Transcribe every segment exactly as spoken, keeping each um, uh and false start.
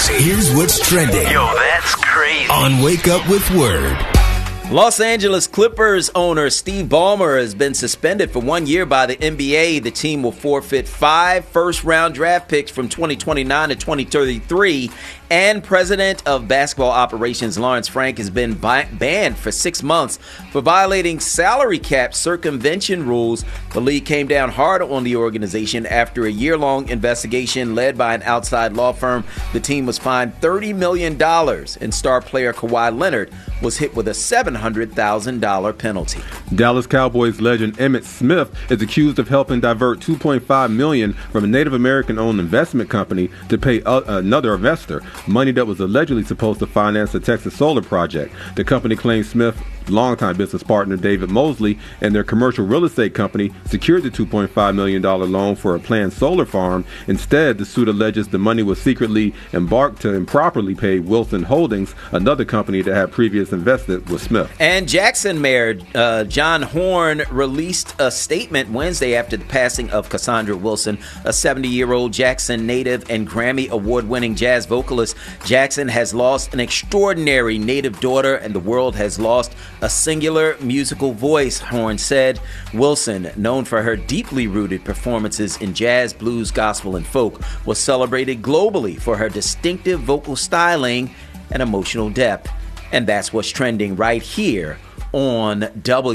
crazy. Here's what's trending. Yo, that's crazy. On Wake Up with Word. Los Angeles Clippers owner Steve Ballmer has been suspended for one year by the N B A. The team will forfeit five first-round draft picks from twenty twenty-nine to twenty thirty-three. And President of Basketball Operations Lawrence Frank has been bi- banned for six months for violating salary cap circumvention rules. The league came down hard on the organization after a year-long investigation led by an outside law firm. The team was fined thirty million dollars, and star player Kawhi Leonard was hit with a seven hundred thousand dollars penalty. Dallas Cowboys legend Emmitt Smith is accused of helping divert two point five million dollars from a Native American-owned investment company to pay a- another investor, money that was allegedly supposed to finance the Texas solar project. The company claims Smith, longtime business partner David Mosley, and their commercial real estate company secured the two point five million dollars loan for a planned solar farm. Instead, the suit alleges the money was secretly embarked to improperly pay Wilson Holdings, another company that had previous invested with Smith. And Jackson Mayor uh, John Horn released a statement Wednesday after the passing of Cassandra Wilson, a seventy-year-old Jackson native and Grammy award-winning jazz vocalist. Jackson has lost an extraordinary native daughter, and the world has lost a singular musical voice, Horn said. Wilson, known for her deeply rooted performances in jazz, blues, gospel, and folk, was celebrated globally for her distinctive vocal styling and emotional depth. And that's what's trending right here on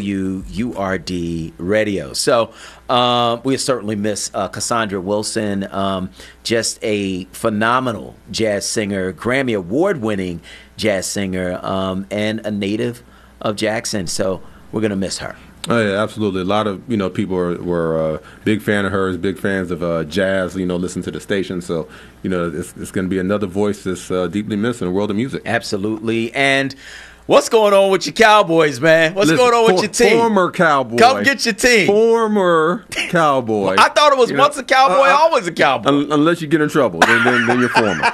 W U R D Radio. So um, we certainly miss uh, Cassandra Wilson, um, just a phenomenal jazz singer, Grammy award-winning jazz singer, um, and a native of Jackson. So we're going to miss her. Oh, yeah, absolutely. A lot of, you know, people were, were uh, big fan of hers, big fans of uh, jazz, you know, listen to the station. So, you know, it's, it's going to be another voice that's uh, deeply missed in the world of music. Absolutely. And what's going on with your Cowboys, man? What's Listen, going on for, with your team? Former Cowboy. Come get your team. Former Cowboy. I thought it was You once know, a Cowboy, uh, uh, always a Cowboy. Un- unless you get in trouble, then, then, then you're former.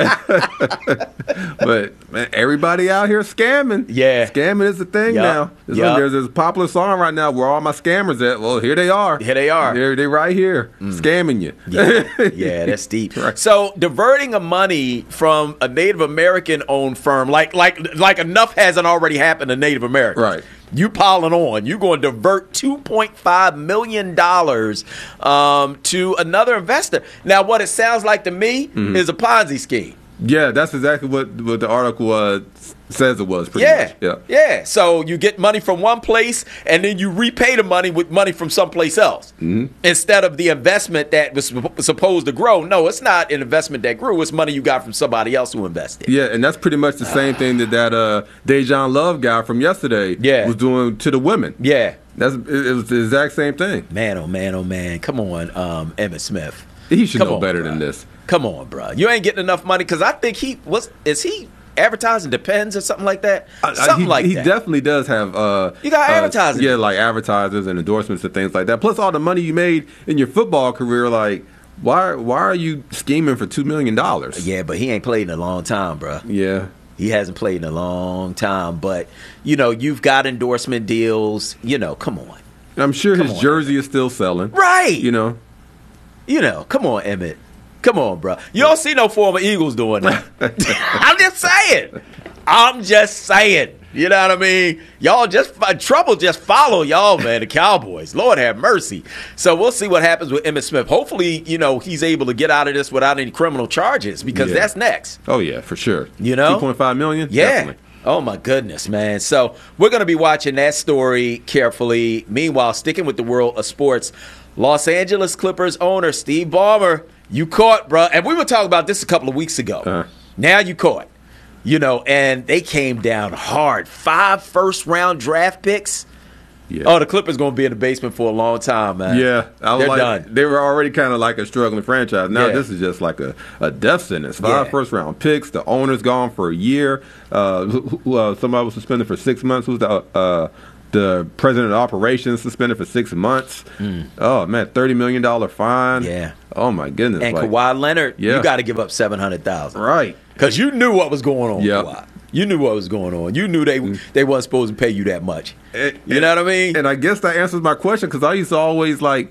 But, but man, everybody out here scamming. Yeah. Scamming is the thing Yep. now. There's, Yep. there's this popular song right now, Where All My Scammers At? Well, here they are. Here they are. They're, they're right here, scamming you. Yeah, yeah, that's deep. Right. So diverting a money from a Native American owned firm, like like like enough hasn't already happened to Native Americans. Right. You piling on. You're going to divert two point five million dollars um, to another investor. Now, what it sounds like to me Mm-hmm. is a Ponzi scheme. Yeah, that's exactly what, what the article uh, says it was, pretty Yeah, much. Yeah. yeah. So you get money from one place, and then you repay the money with money from someplace else, mm-hmm. instead of the investment that was supposed to grow. No, it's not an investment that grew. It's money you got from somebody else who invested. Yeah, and that's pretty much the same thing that that uh, Dejan Love guy from yesterday Yeah. was doing to the women. Yeah. That's it, it was the exact same thing. Man, oh man, oh man. Come on, um, Emmitt Smith. He should Come know on, better bro. than this. Come on, bro. You ain't getting enough money because I think he was. Is he advertising Depends or something like that? Something he, like he that. He definitely does have. Uh, You got uh, advertising. Yeah, like advertisers and endorsements and things like that. Plus all the money you made in your football career. Like, why why are you scheming for two million dollars? Yeah, but he ain't played in a long time, bro. Yeah. He hasn't played in a long time. But you know, you've got endorsement deals. You know, come on. I'm sure Come his on, jersey is still selling. Right. You know. You know, come on, Emmett. Come on, bro. You don't see no former Eagles doing that. I'm just saying. I'm just saying. You know what I mean? Y'all just, trouble just follow y'all, man, the Cowboys. Lord have mercy. So we'll see what happens with Emmitt Smith. Hopefully, you know, he's able to get out of this without any criminal charges because Yeah. that's next. Oh, yeah, for sure. You know? two point five million dollars? Yeah. Definitely. Oh, my goodness, man. So we're going to be watching that story carefully. Meanwhile, sticking with the world of sports, Los Angeles Clippers owner Steve Ballmer, you caught, bro. And we were talking about this a couple of weeks ago. Uh-huh. Now you caught. You know, and they came down hard. Five first-round draft picks. Yeah. Oh, the Clippers going to be in the basement for a long time, man. Yeah, I was They're like, done. They were already kind of like a struggling franchise. Now Yeah. this is just like a, a death sentence. Five Yeah. first round picks. The owner's gone for a year. Uh, who, who, uh, somebody was suspended for six months. Who's the uh, the president of operations suspended for six months? Mm. Oh man, thirty million dollar fine. Yeah. Oh my goodness. And like, Kawhi Leonard, Yeah. you got to give up seven hundred thousand dollars. right? Because you knew what was going on with Yep. Kawhi. You knew what was going on. You knew they they wasn't supposed to pay you that much. And- You know what I mean? And I guess that answers my question because I used to always like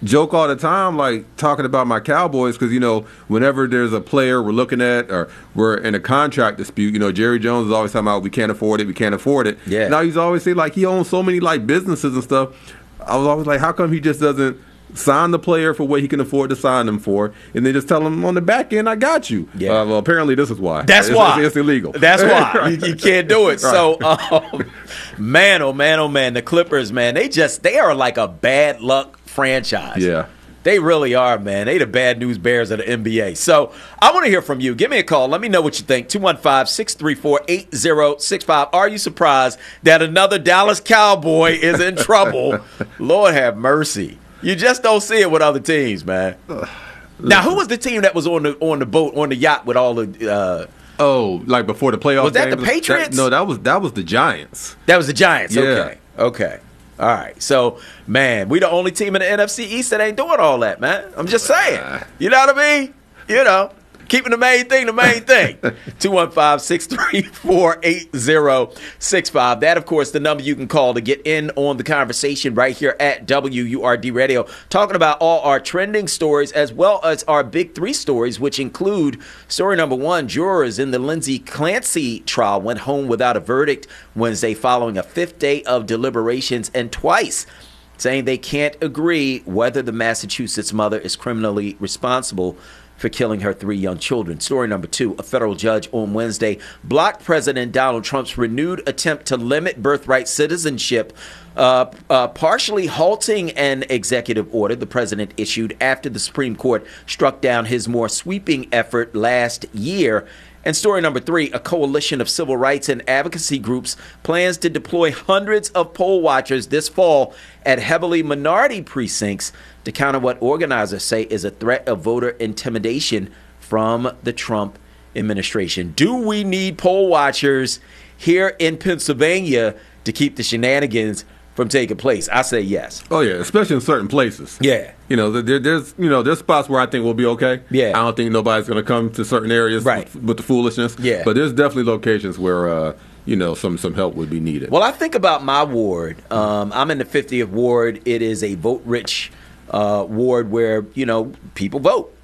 joke all the time, like talking about my Cowboys, because, you know, whenever there's a player we're looking at or we're in a contract dispute, you know, Jerry Jones is always talking about we can't afford it, we can't afford it. Yeah. Now he's always saying, like, he owns so many, like, businesses and stuff. I was always like, how come he just doesn't sign the player for what he can afford to sign them for, and then just tell him on the back end, I got you. Yeah. Uh, well, apparently this is why. That's it's, why. It's, it's illegal. That's why. Right. you, you can't do it. Right. So, um, man, oh, man, oh, man, the Clippers, man, they just, they are like a bad luck franchise. Yeah. They really are, man. They the bad news bears of the N B A. So I want to hear from you. Give me a call. Let me know what you think. two one five, six three four, eight zero six five. Are you surprised that another Dallas Cowboy is in trouble? Lord have mercy. You just don't see it with other teams, man. Now, who was the team that was on the on the boat, on the yacht with all the uh, Oh, like before the playoff Was that games? the Patriots? That, no, that was that was the Giants. That was the Giants. Yeah. Okay. Okay. All right. So, man, we the only team in the N F C East that ain't doing all that, man. I'm just saying. You know what I mean? You know, keeping the main thing the main thing. two one five, six three four, eight zero six five. That, of course, the number you can call to get in on the conversation right here at W U R D Radio, talking about all our trending stories as well as our big three stories, which include story number one, jurors in the Lindsey Clancy trial went home without a verdict Wednesday following a fifth day of deliberations, and twice saying they can't agree whether the Massachusetts mother is criminally responsible for killing her three young children. Story number two, a federal judge on Wednesday blocked President Donald Trump's renewed attempt to limit birthright citizenship, uh, uh, partially halting an executive order the president issued after the Supreme Court struck down his more sweeping effort last year. And story number three, a coalition of civil rights and advocacy groups plans to deploy hundreds of poll watchers this fall at heavily minority precincts to counter what organizers say is a threat of voter intimidation from the Trump administration. Do we need poll watchers here in Pennsylvania to keep the shenanigans from taking place? I say yes. Oh yeah, especially in certain places. Yeah. You know, there, there's you know there's spots where I think we'll be okay. Yeah. I don't think nobody's going to come to certain areas Right. with, with the foolishness. Yeah. But there's definitely locations where uh, you know some some help would be needed. Well, I think about my ward. Um, I'm in the fiftieth ward. It is a vote-rich uh, ward where, you know, people vote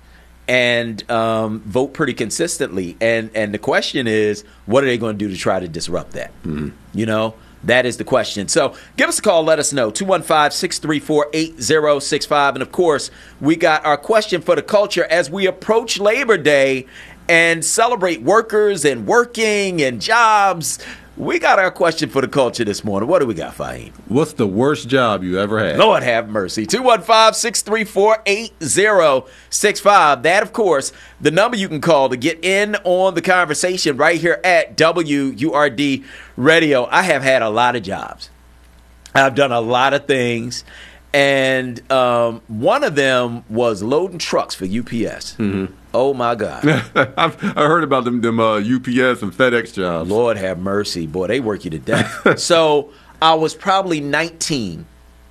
and um, vote pretty consistently. And and the question is, what are they going to do to try to disrupt that? Mm-hmm. You know? That is the question. So give us a call. Let us know. two one five, six three four, eight zero six five. And, of course, we got our question for the culture as we approach Labor Day and celebrate workers and working and jobs. We got our question for the culture this morning. What do we got, Fahim? What's the worst job you ever had? Lord have mercy. two one five, six three four, eight zero six five. That, of course, the number you can call to get in on the conversation right here at W U R D Radio. I have had a lot of jobs. I've done a lot of things. And um, one of them was loading trucks for U P S. Mm-hmm. Oh, my God. I've I heard about them, them uh, U P S and FedEx jobs. Lord have mercy. Boy, they work you to death. So I was probably nineteen,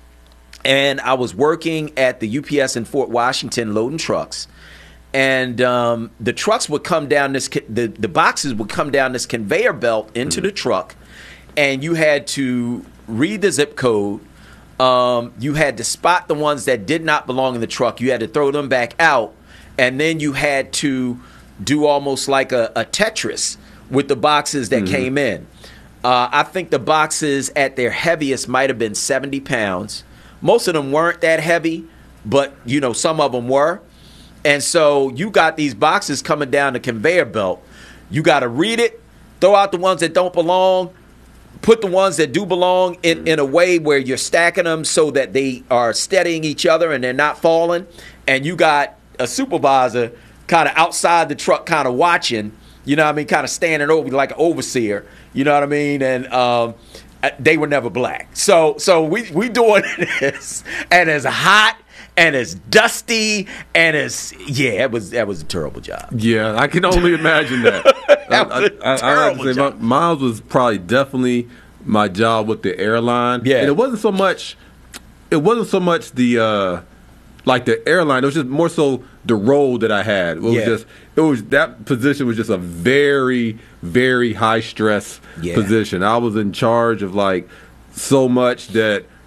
and I was working at the U P S in Fort Washington loading trucks. And um, the trucks would come down this, the, the boxes would come down this conveyor belt into mm-hmm. the truck, and you had to read the zip code. Um, you had to spot the ones that did not belong in the truck. You had to throw them back out. And then you had to do almost like a, a Tetris with the boxes that mm-hmm. came in. Uh, I think the boxes at their heaviest might have been seventy pounds. Most of them weren't that heavy, but, you know, some of them were. And so you got these boxes coming down the conveyor belt. You got to read it, throw out the ones that don't belong, put the ones that do belong in, in a way where you're stacking them so that they are steadying each other and they're not falling. And you got a supervisor kind of outside the truck kind of watching, you know what I mean, kind of standing over like an overseer, you know what I mean, and um, they were never black. So so we, we doing this, and it's hot, and it's dusty, and it's, yeah, it was, that was a terrible job. Yeah, I can only imagine that. that was a I, I, terrible I, I say job. my, mine was probably definitely my job with the airline. Yeah. And it wasn't so much, it wasn't so much the, uh, like the airline, it was just more so the role that I had. It was Yeah. just, it was, that position was just a very, very high stress Yeah. position. I was in charge of like so much that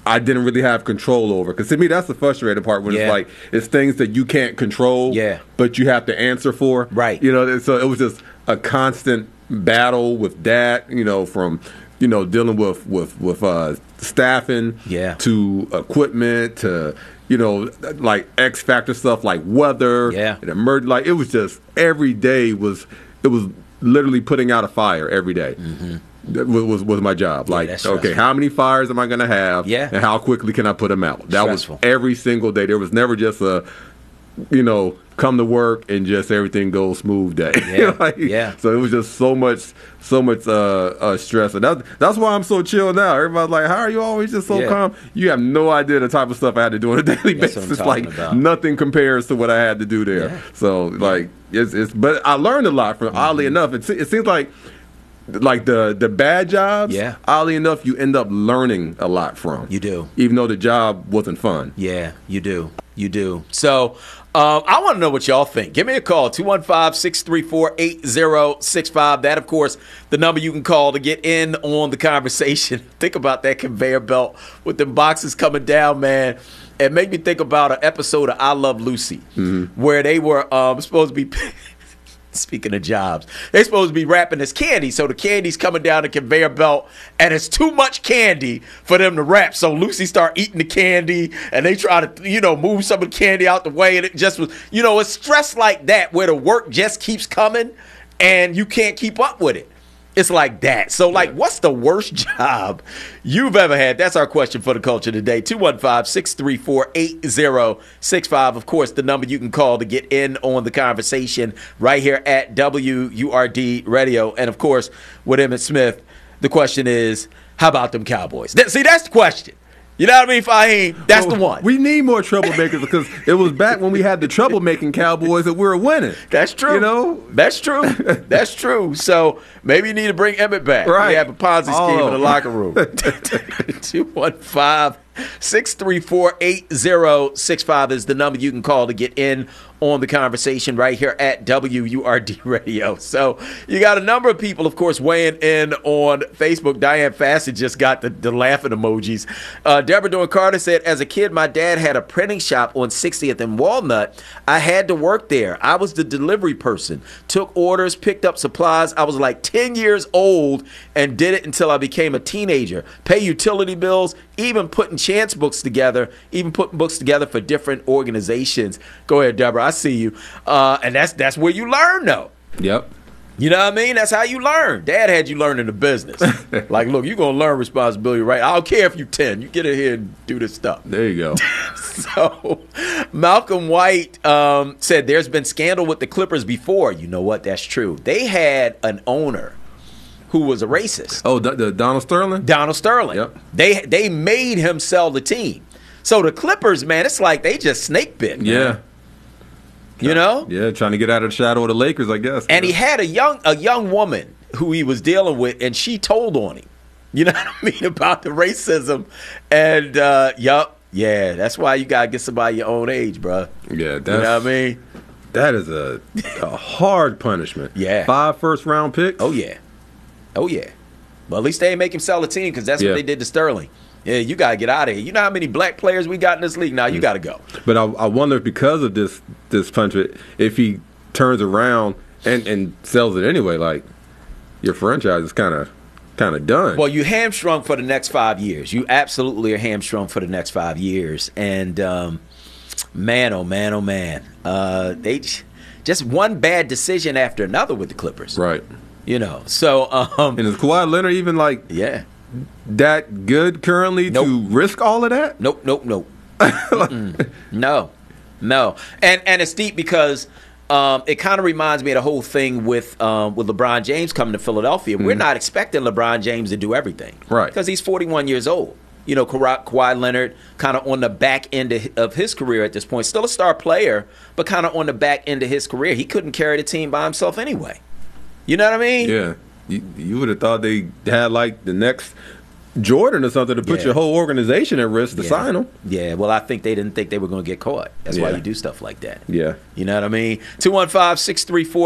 I didn't really have control over. Because to me, that's the frustrating part when Yeah. it's like it's things that you can't control, Yeah. but you have to answer for. Right. You know, so it was just a constant battle with that. You know, from you know dealing with with with uh, staffing, Yeah. to equipment to. You know, like X factor stuff, like weather, Yeah. and emerg- like it was just every day was it was literally putting out a fire every day. That was, was was my job. Like, that's okay, stressful. how many fires am I going to have? Yeah. And how quickly can I put them out? That Stressful. was every single day. There was never just a, you know, come to work and just everything goes smooth day. Yeah. Like, Yeah. So it was just so much, so much uh, uh, stress. And that, that's why I'm so chill now. Everybody's like, how are you always just so Yeah. calm? You have no idea the type of stuff I had to do on a daily That's what I'm basis. talking Like, about. nothing compares to what I had to do there. Yeah. So, like, it's, it's, but I learned a lot from, oddly enough, it, se- it seems like, like the the bad jobs, Yeah. oddly enough, you end up learning a lot from. You do. Even though the job wasn't fun. Yeah, you do. You do. So um, I want to know what y'all think. Give me a call, two one five, six three four, eight zero six five. That, of course, the number you can call to get in on the conversation. Think about that conveyor belt with the boxes coming down, man. It made me think about an episode of I Love Lucy where they were um, supposed to be... Speaking of jobs, they're supposed to be wrapping this candy, so the candy's coming down the conveyor belt, and it's too much candy for them to wrap. So Lucy start eating the candy, and they try to, you know, move some of the candy out the way, and it just was, you know, it's stress like that where the work just keeps coming, and you can't keep up with it. It's like that. So, like, what's the worst job you've ever had? That's our question for the culture today. two one five, six three four, eight zero six five. Of course, the number you can call to get in on the conversation right here at W U R D Radio. And, of course, with Emmitt Smith, the question is, how about them Cowboys? That, see, that's the question. You know what I mean, Fahim? That's the one. We need more troublemakers because it was back when we had the troublemaking Cowboys that we were winning. That's true. You know? That's true. That's true. So maybe you need to bring Emmett back. Right. We have a Ponzi All scheme of in the them. locker room. two one five, six three four, eight zero six five is the number you can call to get in on the conversation right here at W U R D Radio. So you got a number of people, of course, weighing in on Facebook. Diane Fassett just got the, the laughing emojis. Uh, Deborah Dawn Carter said, as a kid, my dad had a printing shop on sixtieth and Walnut. I had to work there. I was the delivery person, took orders, picked up supplies. I was like ten years old and did it until I became a teenager. Pay utility bills, even putting chance books together, even putting books together for different organizations. Go ahead, Deborah. I see you. Uh, and that's that's where you learn, though. Yep. You know what I mean? That's how you learn. Dad had you learning the business. Like, look, you're going to learn responsibility, right? I don't care if you're ten. You get in here and do this stuff. There you go. So, Malcolm White um, said there's been scandal with the Clippers before. You know what? That's true. They had an owner who was a racist. Oh, the, the Donald Sterling? Donald Sterling. Yep. They they made him sell the team. So the Clippers, man, it's like they just snake bit. Man. Yeah. You know? Yeah, trying to get out of the shadow of the Lakers, I guess. And he had a young a young woman who he was dealing with, and she told on him. You know what I mean? About the racism. And, uh, yup, yeah, that's why you got to get somebody your own age, bro. Yeah, that's, You know what I mean? that is a, a hard punishment. Yeah. Five first round picks? Oh, yeah. Oh, yeah. But at least they didn't make him sell the team because that's Yeah. what they did to Sterling. Yeah, you got to get out of here. You know how many black players we got in this league? Now you got to go. But I, I wonder if because of this this punishment, if he turns around and, and sells it anyway, like your franchise is kind of kind of done. Well, you hamstrung for the next five years. You absolutely are hamstrung for the next five years. And um, man, oh man, oh man, uh, they just one bad decision after another with the Clippers. Right. You know. So um, And is Kawhi Leonard even like yeah. that good currently Nope. to risk all of that? Nope, nope, nope. Mm-mm. No, no, and and it's deep because um, it kind of reminds me of the whole thing with um, with LeBron James coming to Philadelphia. We're not expecting LeBron James to do everything, Right. Because he's forty-one years old. You know, Ka- Kawhi Leonard kind of on the back end of, of his career at this point, still a star player, but kind of on the back end of his career. He couldn't carry the team by himself anyway. You know what I mean? Yeah. You, you would have thought they had like the next Jordan or something to put Yeah. your whole organization at risk to Yeah. sign him. Yeah, well, I think they didn't think they were going to get caught. That's why Yeah. you do stuff like that. Yeah. You know what I mean? two one five, six three four